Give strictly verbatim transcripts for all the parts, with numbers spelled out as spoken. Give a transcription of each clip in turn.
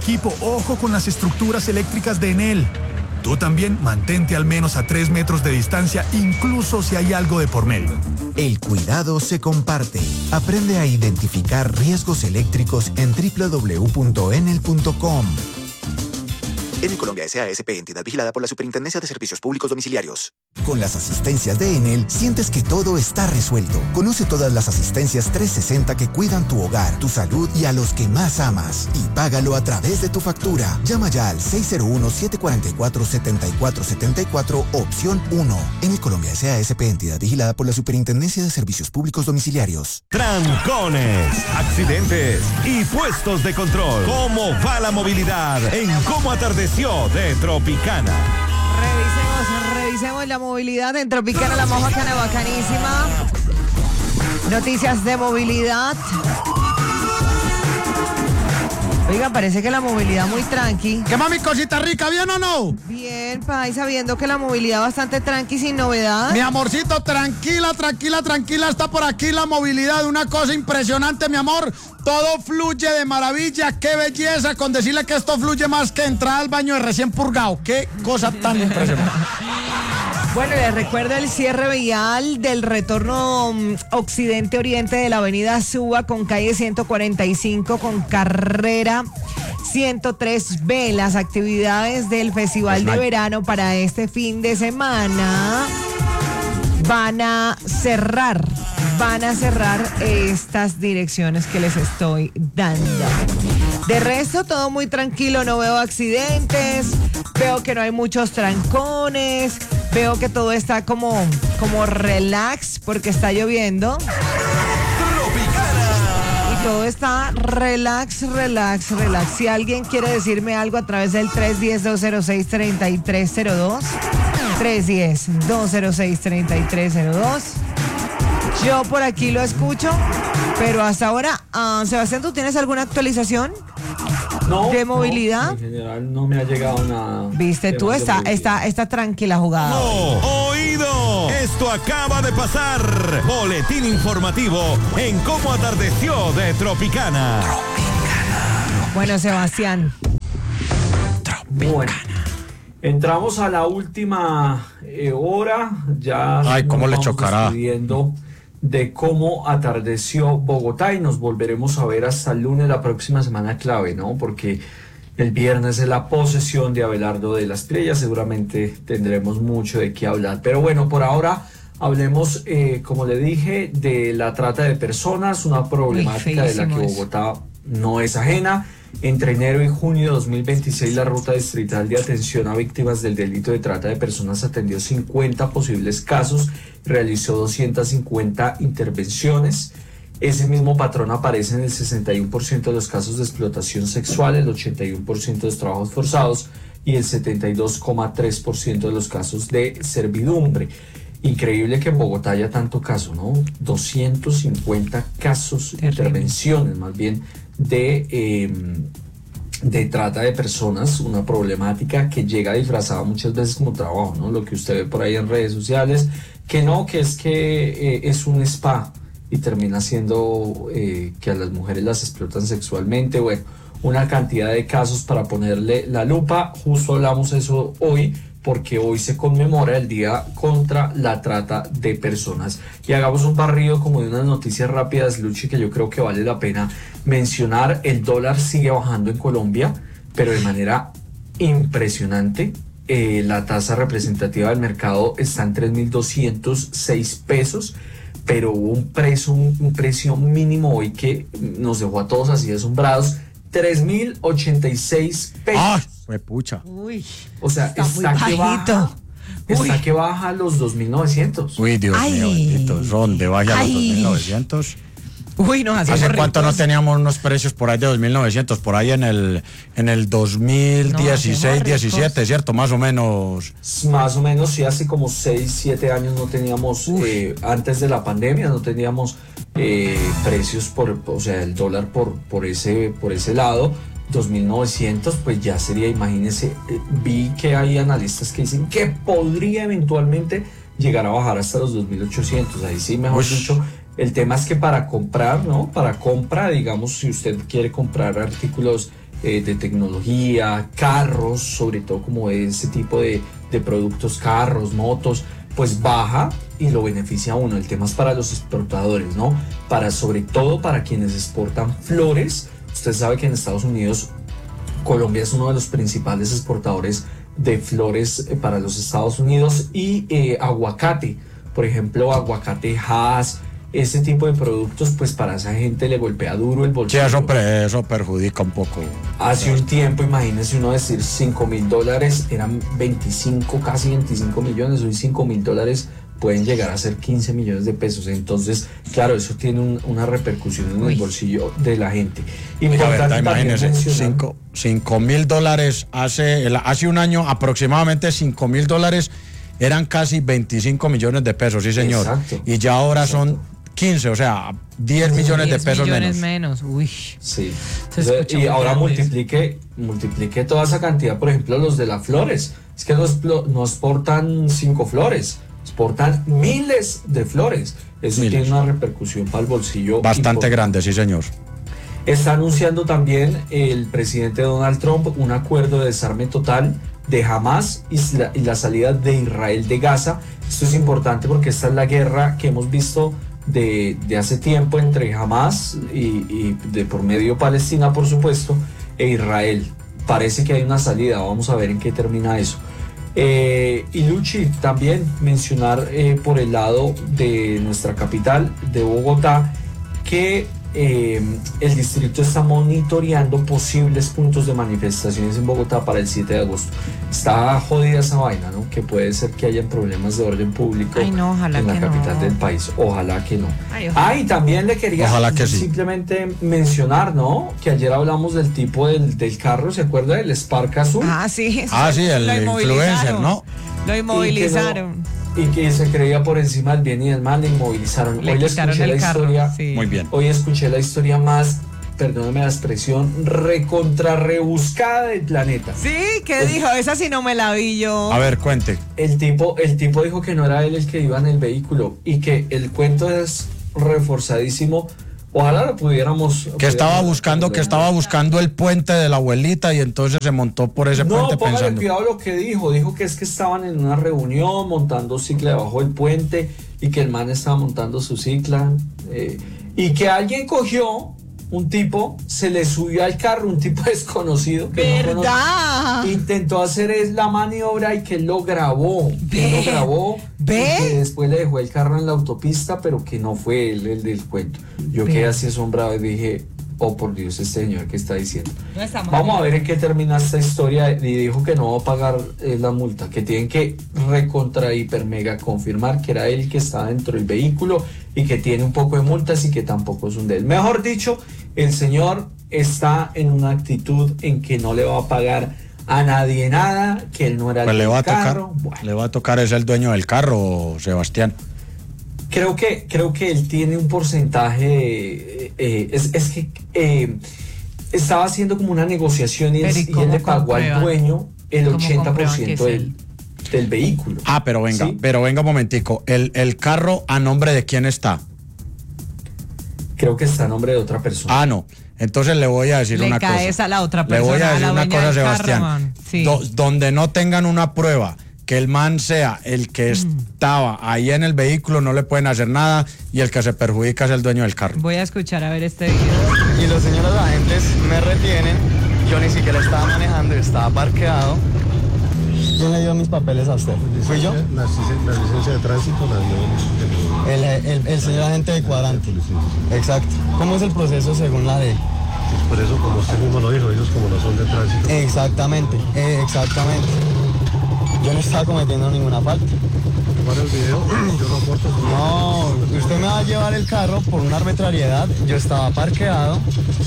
equipo, ojo con las estructuras eléctricas de Enel. Tú también mantente al menos a tres metros de distancia, incluso si hay algo de por medio. El cuidado se comparte. Aprende a identificar riesgos eléctricos en doble u doble u doble u punto enel punto com. Enel Colombia S A S P, entidad vigilada por la Superintendencia de Servicios Públicos Domiciliarios. Con las asistencias de Enel, sientes que todo está resuelto. Conoce todas las asistencias trescientos sesenta que cuidan tu hogar, tu salud y a los que más amas. Y págalo a través de tu factura. Llama ya al seis cero uno, siete cuatro cuatro, siete cuatro siete cuatro, opción uno. Enel Colombia S A S P, entidad vigilada por la Superintendencia de Servicios Públicos Domiciliarios. Trancones, accidentes y puestos de control. ¿Cómo va la movilidad en Cómo Atardeció de Tropicana? Revisemos, revisemos la movilidad en Tropicana, la más bacana, bacanísima. Noticias de movilidad. Oigan, parece que la movilidad muy tranqui. ¿Qué mami, cosita rica, bien o no? Bien, país, sabiendo que la movilidad bastante tranqui, sin novedad. Mi amorcito, tranquila, tranquila, tranquila, está por aquí la movilidad, una cosa impresionante, mi amor. Todo fluye de maravilla, qué belleza, con decirle que esto fluye más que entrar al baño de recién purgado. Qué cosa tan impresionante. Bueno, les recuerdo el cierre vial del retorno um, occidente-oriente de la avenida Suba con calle ciento cuarenta y cinco con carrera ciento tres B. Las actividades del Festival de Verano para este fin de semana van a cerrar, van a cerrar estas direcciones que les estoy dando. De resto, todo muy tranquilo, no veo accidentes, veo que no hay muchos trancones, veo que todo está como, como relax porque está lloviendo. Y todo está relax, relax, relax. Si alguien quiere decirme algo a través del tres uno cero, dos cero seis, tres tres cero dos, tres uno cero, dos cero seis, tres tres cero dos. Yo por aquí lo escucho, pero hasta ahora, uh, Sebastián, ¿tú tienes alguna actualización? No, de movilidad. No, en general no me ha llegado nada. Viste, tú está, está, está tranquila jugada. No, oído. Esto acaba de pasar. Boletín informativo en Cómo Atardeció de Tropicana. Tropicana. Bueno, Sebastián. Tropicana. Bueno, entramos a la última eh, hora. Ya. Ay, cómo le chocará. De cómo atardeció Bogotá y nos volveremos a ver hasta el lunes, la próxima semana clave, ¿no? Porque el viernes es la posesión de Abelardo de la Estrella, seguramente tendremos mucho de qué hablar. Pero bueno, por ahora hablemos, eh, como le dije, de la trata de personas, una problemática de la que Bogotá no es ajena. Entre enero y junio de dos mil veintiséis, la Ruta Distrital de Atención a Víctimas del Delito de Trata de Personas atendió cincuenta posibles casos, realizó doscientas cincuenta intervenciones. Ese mismo patrón aparece en el sesenta y uno por ciento de los casos de explotación sexual, el ochenta y uno por ciento de los trabajos forzados y el setenta y dos coma tres por ciento de los casos de servidumbre. Increíble que en Bogotá haya tanto caso, ¿no? doscientos cincuenta casos, Terrible. intervenciones más bien, de, eh, de trata de personas, una problemática que llega disfrazada muchas veces como trabajo, ¿no? Lo que usted ve por ahí en redes sociales, que no, que es que eh, es un spa y termina siendo eh, que a las mujeres las explotan sexualmente. Bueno, una cantidad de casos para ponerle la lupa. Justo hablamos eso hoy, porque hoy se conmemora el Día contra la Trata de Personas. Y hagamos un barrido como de unas noticias rápidas, Luchi, que yo creo que vale la pena mencionar. El dólar sigue bajando en Colombia, pero de manera impresionante. Eh, la tasa representativa del mercado está en tres mil doscientos seis pesos, pero hubo un precio, un, un precio mínimo hoy que nos dejó a todos así asombrados, tres mil ochenta y seis pesos. ¡Ah! Fue pucha. Uy, o sea, está, está que baja, está que baja a los dos mil novecientos. Uy, Dios Ay. mío, bendito. ¿Dónde baja a los dos mil novecientos? Uy, no, ¿Hace ricos. cuánto no teníamos unos precios por ahí de dos mil novecientos? Por ahí en el en el dos mil dieciséis, diecisiete, ¿cierto? Más o menos. Más o menos, sí, hace como seis, siete años no teníamos, eh, antes de la pandemia, no teníamos eh, precios por, o sea, el dólar por, por, ese, por ese lado. dos mil novecientos, pues ya sería, imagínense, eh, vi que hay analistas que dicen que podría eventualmente llegar a bajar hasta los dos mil ochocientos, ahí sí, mejor Uy. dicho. El tema es que para comprar, ¿no? Para compra, digamos, si usted quiere comprar artículos eh, de tecnología, carros, sobre todo como ese tipo de, de productos, carros, motos, pues baja y lo beneficia a uno. El tema es para los exportadores, ¿no? Para, sobre todo para quienes exportan flores. Usted sabe que en Estados Unidos Colombia es uno de los principales exportadores de flores para los Estados Unidos y eh, aguacate, por ejemplo, aguacate Hass, ese tipo de productos, pues para esa gente le golpea duro el bolsillo. Sí, eso, pre- eso perjudica un poco. Hace un tiempo, imagínense uno decir cinco mil dólares, eran veinticinco, casi veinticinco millones, hoy cinco mil dólares pueden llegar a ser quince millones de pesos. Entonces, claro, eso tiene un, una repercusión en Uy. el bolsillo de la gente. Y la verdad, imagínense, cinco mil dólares hace, hace un año aproximadamente cinco mil dólares eran casi veinticinco millones de pesos, sí señor. Exacto. Y ya ahora Exacto. son quince, o sea, diez millones de pesos millones menos. menos. Uy. Sí. Entonces, y ahora multiplique, multiplique toda esa cantidad, por ejemplo, los de las flores. Es que no, no exportan cinco flores, exportan miles de flores. Eso miles. Tiene una repercusión para el bolsillo bastante importante. Grande, sí señor. Está anunciando también el presidente Donald Trump un acuerdo de desarme total de Hamas y la, y la salida de Israel de Gaza. Esto es importante porque esta es la guerra que hemos visto de, de hace tiempo entre Hamas y, y de por medio Palestina, por supuesto, e Israel. Parece que hay una salida, vamos a ver en qué termina eso. Eh, y Luchi, también mencionar eh, por el lado de nuestra capital, de Bogotá, que Eh, el distrito está monitoreando posibles puntos de manifestaciones en Bogotá para el siete de agosto. Está jodida esa vaina, ¿no? Que puede ser que hayan problemas de orden público Ay, no, en la capital no. del país. Ojalá que no. Ay, ojalá. Ah, y también le quería que simplemente sí. mencionar, ¿no? Que ayer hablamos del tipo del, del carro, ¿se acuerda? Del Spark azul. Ah, sí. Ah, sí, el influencer, ¿no? Lo inmovilizaron. Y que se creía por encima del bien y del mal, le inmovilizaron. Le hoy le escuché la carro, historia. Sí. Muy bien. Hoy escuché la historia más, perdóname la expresión, recontra rebuscada del planeta. Sí, ¿qué el, dijo? Esa sí no me la vi yo. A ver, cuente. El tipo, el tipo dijo que no era él el que iba en el vehículo y que el cuento es reforzadísimo. Ojalá lo pudiéramos... Que estaba buscando, que estaba buscando el puente de la abuelita y entonces se montó por ese no, puente pensando... No, cuidado lo que dijo. Dijo que es que estaban en una reunión montando cicla debajo del puente y que el man estaba montando su cicla eh, y que alguien cogió, un tipo, se le subió al carro, un tipo desconocido. Que ¿verdad? No intentó hacer es la maniobra y que él lo grabó. Que lo grabó. ¿Ve? Y que después le dejó el carro en la autopista, pero que no fue él el del cuento. Yo ¿Ve? Quedé así asombrado y dije, oh por Dios, este señor que está diciendo. No está mal. Vamos a ver en qué termina esta historia. Y dijo que no va a pagar eh, la multa, que tienen que recontra hiper mega confirmar que era él que estaba dentro del vehículo y que tiene un poco de multas y que tampoco es un de él. Mejor dicho, el señor está en una actitud en que no le va a pagar a nadie nada, que él no era pues el le va carro. A tocar, bueno. Le va a tocar, es el dueño del carro, Sebastián. Creo que, creo que él tiene un porcentaje, eh, es, es que eh, estaba haciendo como una negociación y, él, y él le pagó al dueño el ochenta por ciento del, del vehículo. Ah, pero venga, ¿sí? pero venga un momentico, ¿El, el carro a nombre de quién está? Creo que está a nombre de otra persona. Ah, no. Entonces le voy a decir le una cosa. Le caes a la otra persona. Le voy a decir a una cosa, Sebastián. Carro, sí. Do, donde no tengan una prueba que el man sea el que mm. estaba ahí en el vehículo, no le pueden hacer nada y el que se perjudica es el dueño del carro. Voy a escuchar a ver este video. Y los señores agentes me retienen. Yo ni siquiera estaba manejando, estaba parqueado. ¿Quién le dio mis papeles a usted? ¿Fui yo? La, la licencia de tránsito la dio el, el, el, el señor agente de cuadrante. Exacto. ¿Cómo es el proceso según la ley? Pues por eso, como usted mismo lo dijo, ellos como no son de tránsito. Exactamente, eh, exactamente. Yo no estaba cometiendo ninguna falta. Para el video, yo no aporto. No, usted me va a llevar el carro por una arbitrariedad. Yo estaba parqueado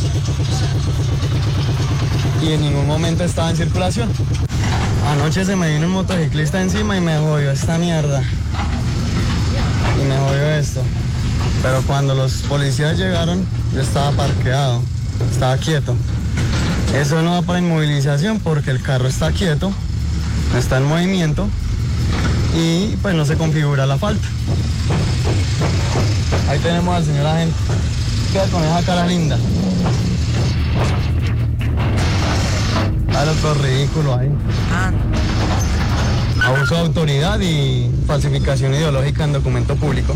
y en ningún momento estaba en circulación. Anoche se me vino un motociclista encima y me jodió esta mierda. Y me jodió esto. Pero cuando los policías llegaron, yo estaba parqueado, estaba quieto. Eso no va para inmovilización porque el carro está quieto, está en movimiento y pues no se configura la falta. Ahí tenemos al señor agente. Queda con esa cara linda. otro ridículo ahí. Ah, Abuso de autoridad y falsificación ideológica en documento público.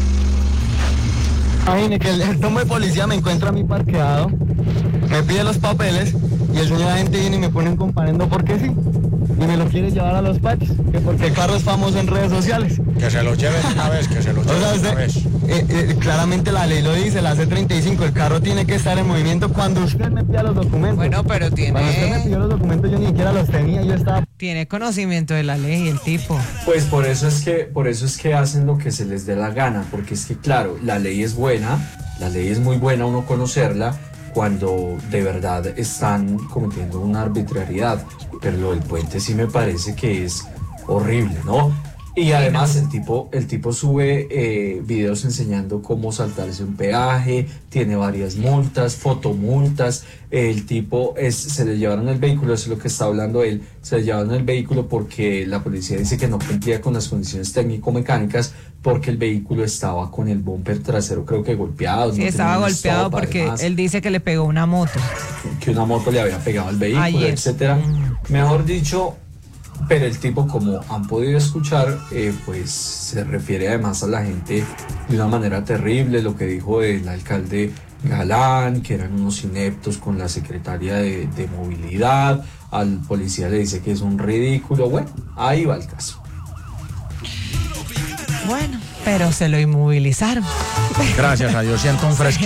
Imagine que el, el tomo de policía me encuentra a mí parqueado, me pide los papeles y el señor agente viene y me pone un comparendo porque sí. Y me lo quiere llevar a los patios, que porque el carro es famoso en redes sociales. Que se lo lleven una vez, que se lo lleven O sea, una usted, vez. eh, eh, claramente la ley lo dice, la C treinta y cinco, el carro tiene que estar en movimiento cuando usted me pida los documentos. bueno, pero Cuando usted me tiene, pidió los documentos yo ni siquiera los tenía, yo estaba... tiene conocimiento de la ley el tipo. Pues por eso es que, por eso es que hacen lo que se les dé la gana, porque es que claro, la ley es buena, la ley es muy buena uno conocerla cuando de verdad están cometiendo una arbitrariedad, pero lo del puente sí me parece que es horrible, ¿no? Y además el tipo, el tipo sube eh, videos enseñando cómo saltarse un peaje, tiene varias multas, fotomultas, el tipo es, se le llevaron el vehículo, eso es lo que está hablando él, se le llevaron el vehículo porque la policía dice que no cumplía con las condiciones técnico-mecánicas porque el vehículo estaba con el bumper trasero creo que golpeado. Sí, no estaba tenía un golpeado stop, porque además, él dice que le pegó una moto. que una moto le había pegado al vehículo, Ayer. etcétera. Mejor dicho, pero el tipo, como han podido escuchar, eh, pues se refiere además a la gente de una manera terrible, lo que dijo el alcalde Galán, que eran unos ineptos con la secretaria de, de movilidad, al policía le dice que es un ridículo, bueno, ahí va el caso. Bueno, pero se lo inmovilizaron. Gracias a Dios, siento un fresco.